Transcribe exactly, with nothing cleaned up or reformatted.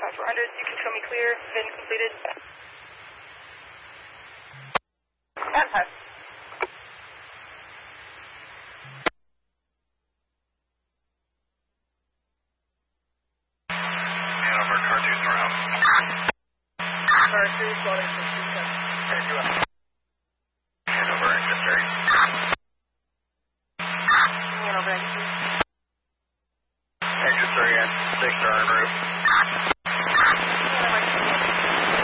four hundred, you can show me clear, been completed. That's fine. Hanover, car two's around. Car two, Slaughter sixty-seven. Okay, you up. Hanover, engine three. Hanover, engine three. Engine three and six are en route.